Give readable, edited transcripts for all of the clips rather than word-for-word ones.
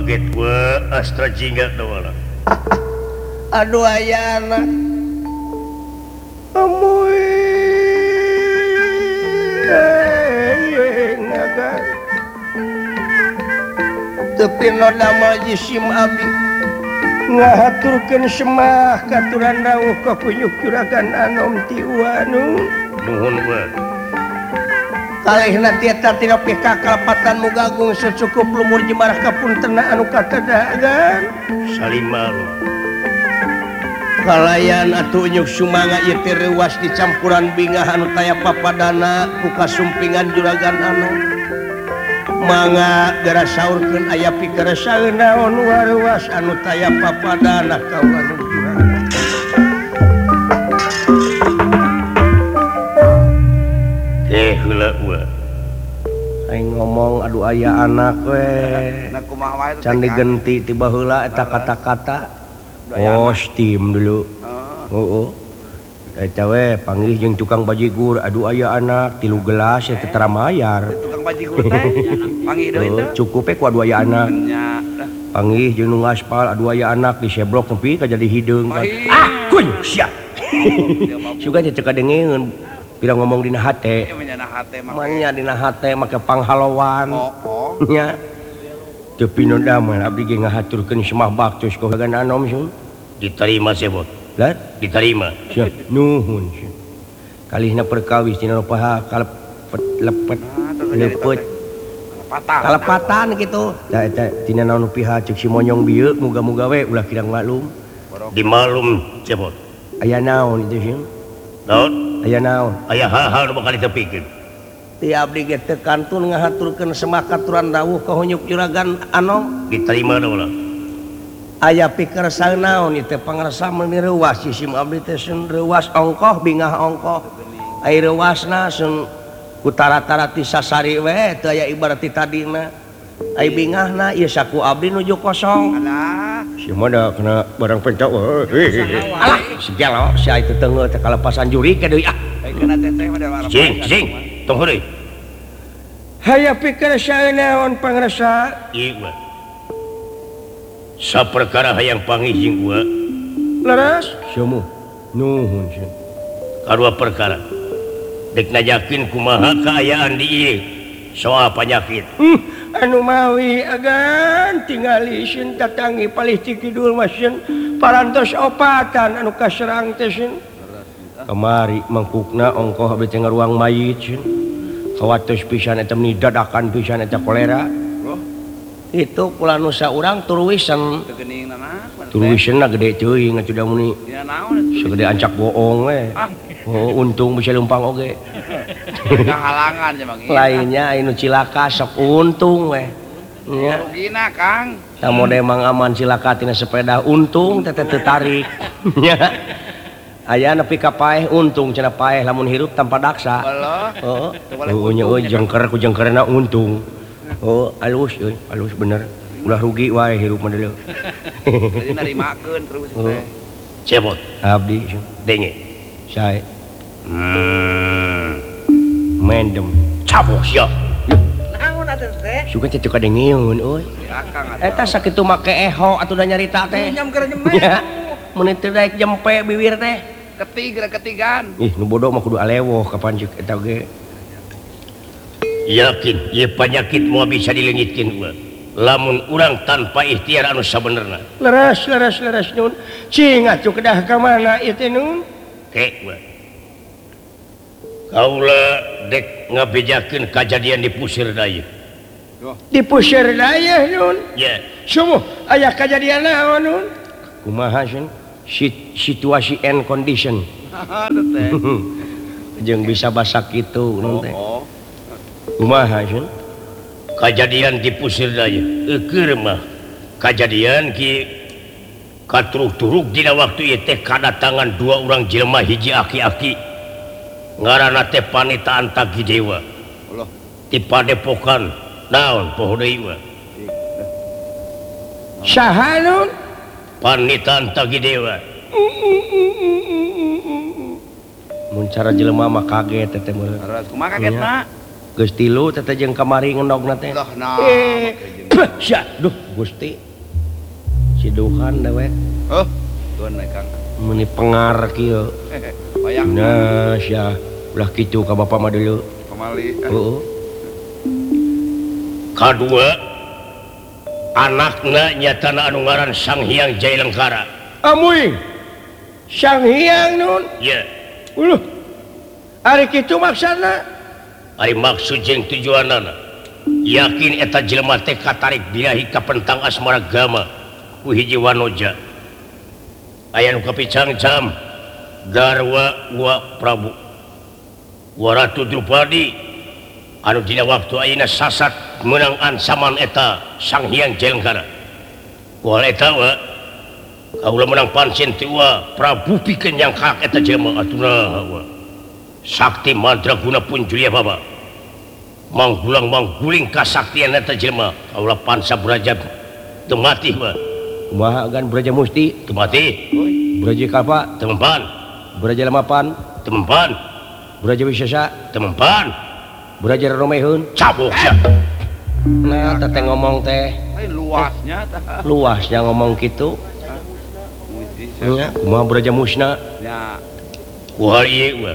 kaget gua Astra jingga dawala. Aduh aya anak amoy ngaga tapi noda maji sim abi ngahaturkeun semah katuran dawuh ka punyuk juragan anom ti wanu Nuhun gua. kalihna tieta tina pika kalapatan mugagung secukup lumur jimarah kapuntena anu katadagan Salimalu. kalayan atuh nyuk sumanga ieu teh reuwas dicampuran bingah anu taya papadana ku kasumpingan juragan anu mangga gara saurkeun aya pikeresaeun naon wareuwas anu taya papadana kaula nu juragan Heula gua. aing ngomong aduh aya anak we can digenti ti baheula eta kata-kata Steam dulu. Eta we panggih jeung tukang bajigur, aduh aya anak 3 gelas teh tara mayar. Tukang bajigur teh panggih deui teh. Cukup ku adu aya anak. Panggih jeung nu ngaspal aduh aya anak di seblok nepi ka jadi hideung. Ah, kuy sia. Suga teh cek dengeun pirang ngomong dina hate. Manya dina hate make panghalowan. Nya. Teu pinoda mah abdi ge ngahaturkeun semah baktos ka juragan anom sun. Diterima sebot. Lah, Diterima. siap nuhun. Kalihna perkawis tina paha lepet kalepatan gitu. Da eta tina naon piha ceuk si monyong bieu muga-muga we ulah kirang maklum. Dimalum sebot. Aya naon itu sih? Naon? Aya naon? Aya hal-hal nu bakal ditepikeun. Ti abdi ge teu kantun ngahaturkeun semah katuran dawuh ka hunyuk juragan anom. Diterima dawala. Aya pikeresaeun naon ieu teh pangrasa meuni reuwas sim abdi teh sun reuwas ongkoh bingah ongkoh. Ai reuwasna sun kutara-tara ti sasari we teu aya ibarat ti tadina. Ai bingahna ieu saku abdi nuju kosong. Alah, Si mah kena barang pencak. Alah, si gelo si itu teungeuh teh kalepasan juri ke deui ah. kena teteh mah da warna. Cing. Tunggu deui. Haya pikeresaeun naon pangrasa? Ieu gua. Saperkara hayang panggih jeung gua. Leres? Semu. Nuhun sieun. Kadua perkara. Dek najakeun kumaha kaayaan di ieu soal penyakit. Anu mawi agan tingali sieun tatangi palih ti kidul mah sieun parantos opatan anu kaserang teh sieun. Kamari mangkukna ongkoh abdi teh ngaruang mayit sieun. Kawatos pisan eta meni dadakan pisan eta kolera. Itu kula nu saurang turuwisen. Teu geuning nana. Turuwisenna gede teuing atuh da muni. Ya naon? Segede ancak bohong we. Oh, untung bisa lempang oge. Kahalangan ya Bang. Lainnya anu cilaka sok untung we. Nya. Rugina Kang. Mode mang aman cilaka tina sepeda untung teh teu tarik. Nya. Aya nepi ka paeh untung cenah paeh lamun hirup tanpa daksa. Allah. Heeh. Nya euy jengker ku jengkerna untung. Oh, alus euy, alus bener. Ulah rugi wae hirup mah deuleu. Jadi narimakeun terus teh. Cebot. Abdi Denge. sae Mendem. Cabuk sia. Naon atuh teh? suka teh teu kadengeun euy. Akang Eta sakitu make eho atuh da nyarita teh. nyam keur nyemeh. Ya. Mun teu daek jempe bibir teh. Ketigan. Ih, nu bodoh mah kudu alewoh kapan ceuk eta ge. Yakin ieu penyakit moal bisa dileungitkeun gua. Lamun urang tanpa ikhtiar anu sabenerna. Leres nun. Cing atuh kedah ka mana ieu teh nun? Kek gua. Kaula dek ngabejakeun kajadian di Pusir Daya. Di Pusir Daya nun. Ya, Sumuh aya kajadian naon nun? Kumaha sun? Situasi and condition. Atuh teh. Jeung bisa basa kitu nun teh. Oh. Kumaha sun? kajadian di Pusir Daya. Keur mah kajadian ki katuruk-turuk dina waktu ieu teh kadatangan 2 urang jelema hiji aki-aki. Ngaranna teh Panita Antagidewa. Allah. Ti Padepokan. Naon poho deui mah? Saha nun? Panita Antagidewa. Mun cara jelema mah kaget teh meureun. Kumaha kagetna? Geus tilu teh jeung kamari ngendogna teh. Lah nah. Duh Gusti siduhan dewek Oh, tuan naik Kang. meni pengar kieu Bayang nah sia ulah kitu ka bapa mah deuleu kemali. heeh Kadua anakna nyatana anu ngaran Sang Hyang Jailengkara. amuy Sang Hyang nun Ya, uluh ari kitu maksana ari maksud jeung tujuanana yakin eta jelema teh katarik birahi ka pentang asmara gama ku hiji wanoja aya nu kapicang jam garwa wa Prabu wa Ratu Drupadi anu dina waktu ayeuna sasat meunang ancaman eta Sang Hyang Jailengkara wal eta wa kaula menang pancen ti wa Prabu pikeun nyangkak eta jelema atuh wa sakti mandraguna pun julia baba mangguling kasaktian eta jelema kaula pansa braja teu mati wa kumaha gan Braja Musti teu mati Braja Kalpa teu mempan Braja Lamapan teu mempan Braja Wisesa teu mempan Braja Romeheun cabuk sia nah teh ngomong teh Lain luasnya tah. luasnya ngomong kitu Muji nya kumaha Braja Musna nya. ku hari ieu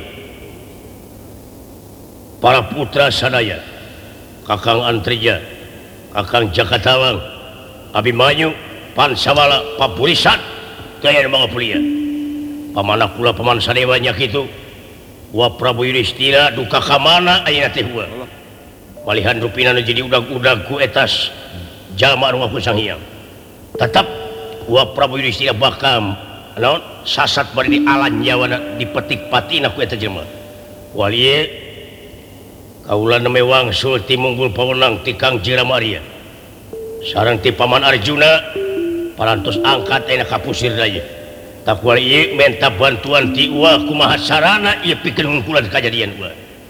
para putra sadaya Kakang Antrija Kakang Jakatawang Abimanyu Pansawala Papurisan daya mangga pulia pamana kula paman sadewa nya kitu wa Prabu Yudhistira duka ka mana ayeuna teh wa malihan rupina nu jadi udag-udag ku etas jalma anu ngaku Sang Hyang tetap wa Prabu Yudhistira bakal naon sasat bari di alan nyawana dipetik patina ku eta jelema walieu kaula neme wangsul ti munggul pawenang ti Kang Jiramaria sareng ti Paman Arjuna parantos angkat ayeuna ka pusir daya tak wali ieu menta bantuan ti uwa kumaha sarana ieu pikeun ngungkulan kajadian uwa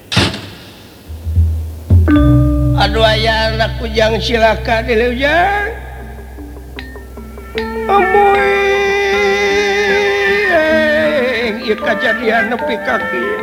aduh aya anak kujang silakan deuleu jang amoy ieu kajadian nepi ka kieu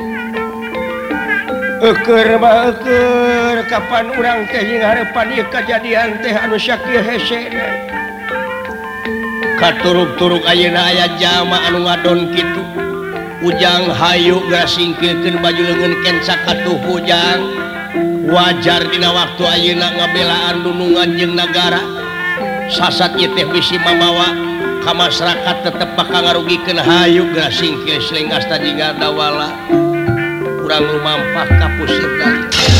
Eukeur mah eukeur kapan urang teh jeung hareupan ieu kajadian teh anu sakieu hesena katuruk-turuk ayeuna aya jalma anu ngadon kitu ujang hayu gasingkeun baju leungeun kenca katuh ujang wajar dina waktu ayeuna ngabelaan dunungan jeung nagara sasat ieu teh bisi mamawa ka masyarakat tetep bakal ngarugikeun hayu gasingkeun selenggas tadi ngadawala urang lumampah ka pusir dari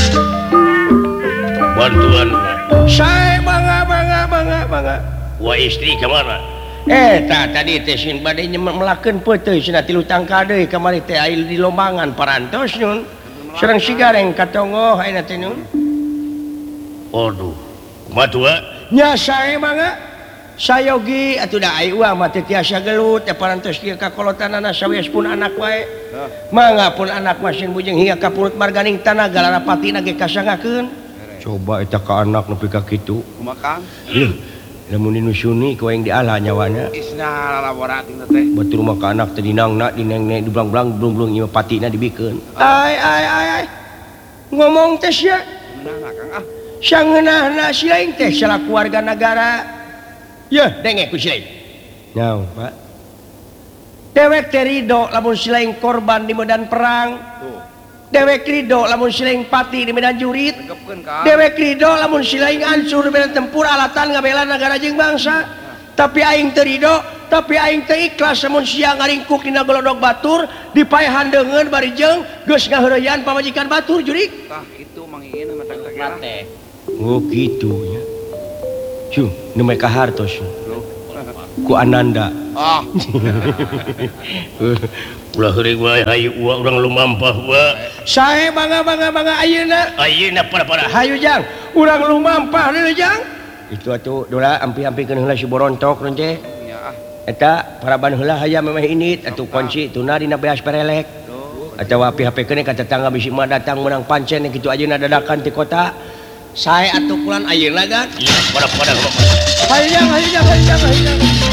bantuan sae bangga wa istri ka mana tadi teh sin bade melakeun peuteuy cenah 3 tangka deui kamari teh aya di lombangan parantos nyun sareng sigareng katongoh ayeuna teh nyun waduh kumaha tuh nya sae mangga sayogi atuh da ai uang mah teh tiasa gelut teh parantos kieu kakolotanana sawias pun anak wae mangga pun anak masing bujeng hingga ka purut marganing tanah galarapatina ge kasangakeun coba eta ka anak nepi ka kitu Kumaha Kang? lamun dinusuni ku yang dialah nyawana Isna laborating teh. batur mah ka anak teh dinangna dineng-neng diblang-blang blung-blung ieu patina dibikeun ai ngomong teh sia Beunah Kang ah. sangeunahna si lain teh salaku warga negara yeuh denge ku si lain naon Pak dewek teh ridho lamun si lain korban di medan perang Tuh. dewek ridho lamun si lain pati di medan jurit Tegepkeun Kang. dewek ridho lamun si lain hancur di medan tempur alatan ngabela negara jeung bangsa tapi aing teu ridho tapi aing teh ikhlas lamun sia ngaringkuk dina golodog batur dipaehan deungeun bari jeung geus ngaheureuyaan pamajikan batur jurik Tah kitu mangingin mah teh. oh gitu nya cu nemeh ka hartos ku Ananda Ah, ulah heureung wae hayu uwa urang lumampah wa sae bangga ayeuna ayeuna para-para hayu jang urang lumampah deui jang itu atuh dola ampi-ampikeun heula si borontok nun teh nya ah. eta paraban heula hayam memeh init atuh kunci tuna dina beas perelek atawa api-apikeun ka tetangga bisi mah datang menang pancen kitu ayeuna dadakan ti kota sae atuh kulan ayeuna gan iya para-para hayang